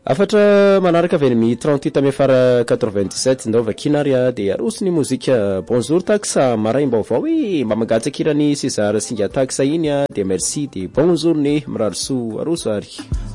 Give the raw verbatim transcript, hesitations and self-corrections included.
Afatra manaraka avy amin'ny trente-huit amy afara quatre-vingt-dix-sept ndao vakinarya de arosony mozika. Bonjour taxa maraim-baovao i mba mangatsakirany César Singa taxa iny a de merci de bonjour ne mirariso aroso ary.